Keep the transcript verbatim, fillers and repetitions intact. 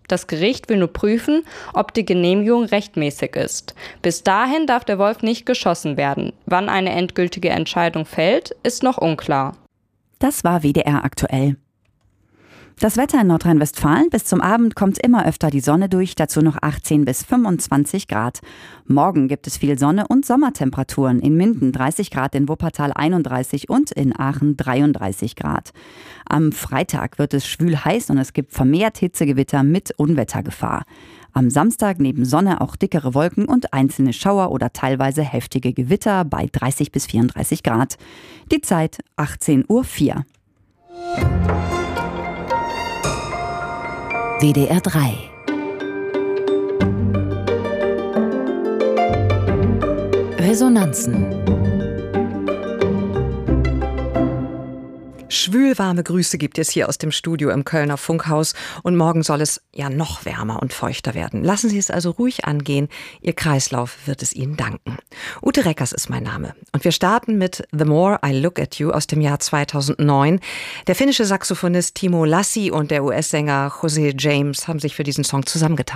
Das Gericht will nur prüfen, ob die Genehmigung rechtmäßig ist. Bis dahin darf der Wolf nicht geschossen werden. Wann eine endgültige Entscheidung fällt, ist noch unklar. Das war W D R aktuell. Das Wetter in Nordrhein-Westfalen: bis zum Abend kommt immer öfter die Sonne durch, dazu noch achtzehn bis fünfundzwanzig Grad. Morgen gibt es viel Sonne und Sommertemperaturen. In Minden dreißig Grad, in Wuppertal einunddreißig und in Aachen dreiunddreißig Grad. Am Freitag wird es schwül heiß und es gibt vermehrt Hitzegewitter mit Unwettergefahr. Am Samstag neben Sonne auch dickere Wolken und einzelne Schauer oder teilweise heftige Gewitter bei dreißig bis vierunddreißig Grad. Die Zeit achtzehn Uhr vier. W D R drei. Resonanzen. Schwülwarme Grüße gibt es hier aus dem Studio im Kölner Funkhaus und morgen soll es ja noch wärmer und feuchter werden. Lassen Sie es also ruhig angehen, Ihr Kreislauf wird es Ihnen danken. Ute Reckers ist mein Name und wir starten mit The More I Look at You aus dem Jahr zweitausendneun. Der finnische Saxophonist Timo Lassi und der U S-Sänger Jose James haben sich für diesen Song zusammengetan.